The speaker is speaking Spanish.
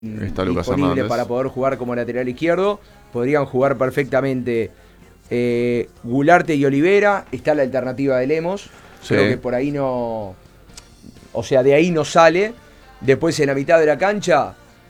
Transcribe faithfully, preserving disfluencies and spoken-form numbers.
Está Lucas disponible Hernández para poder jugar como lateral izquierdo. Podrían jugar perfectamente eh, Gularte y Olivera. Está la alternativa de Lemos. Sí. Creo que por ahí no... O sea, de ahí no sale. Después en la mitad de la cancha